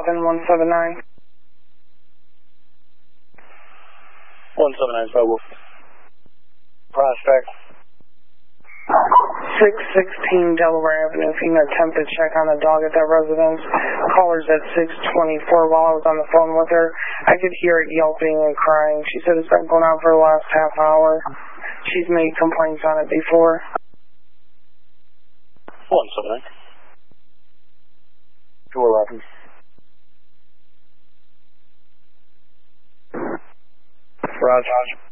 179. 179, Bravo. Prospect. 616 Delaware Avenue. If you can attempt to check on the dog at that residence. Caller's at 624. While I was on the phone with her, I could hear it yelping and crying. She said it's been going on for the last half hour. She's made complaints on it before. 179. 211. Roger.